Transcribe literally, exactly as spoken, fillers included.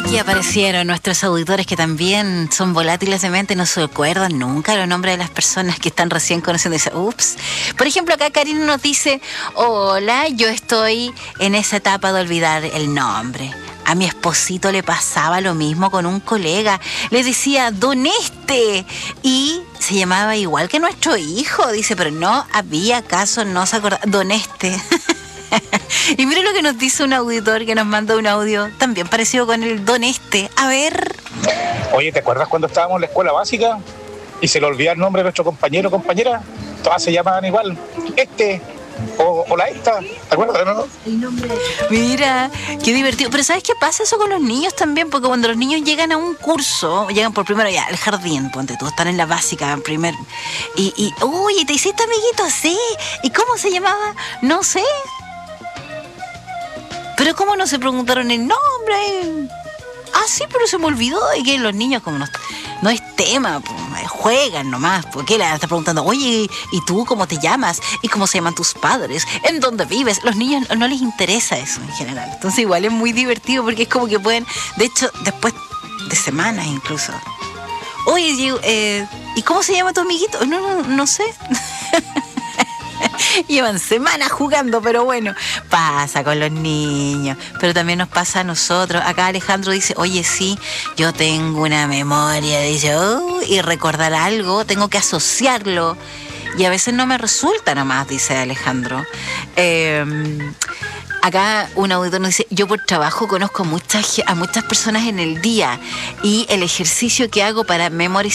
Aquí aparecieron nuestros auditores que también son volátiles de mente, no se acuerdan nunca los nombres de las personas que están recién conociendo. Dice, ups. Por ejemplo, acá Karina nos dice, hola, yo estoy en esa etapa de olvidar el nombre. A mi esposito le pasaba lo mismo con un colega. Le decía, Don Este. Y se llamaba igual que nuestro hijo. Dice, pero no había caso, no se acordaba. Don Este. Y mire lo que nos dice un auditor que nos manda un audio también parecido con el Don Este. A ver. Oye, ¿te acuerdas cuando estábamos en la escuela básica y se le olvidaba el nombre de nuestro compañero o compañera? Todas se llamaban igual. Este o, o la esta. ¿Te acuerdas, no? Mira, qué divertido. Pero ¿sabes qué pasa eso con los niños también? Porque cuando los niños llegan a un curso, llegan por primero ya al jardín, ponte tú, están en la básica, en primer... Y, y uy, ¿te hiciste amiguito? Sí. ¿Y cómo se llamaba? No sé. Pero ¿cómo no se preguntaron el nombre? Ah, sí, pero se me olvidó. Y que los niños como no, no es tema, pues, juegan nomás. ¿Por qué le estás preguntando? Oye, ¿y tú cómo te llamas? ¿Y cómo se llaman tus padres? ¿En dónde vives? Los niños no les interesa eso en general. Entonces igual es muy divertido porque es como que pueden, de hecho, después de semanas incluso. Oye, eh, ¿y cómo se llama tu amiguito? No, no, no sé. Llevan semanas jugando, pero bueno, pasa con los niños, pero también nos pasa a nosotros. Acá Alejandro dice, oye, sí, yo tengo una memoria, dice, oh, y recordar algo, tengo que asociarlo, y a veces no me resulta nomás, dice Alejandro. Eh, acá un auditor nos dice, yo por trabajo conozco muchas, a muchas personas en el día, y el ejercicio que hago para memorizar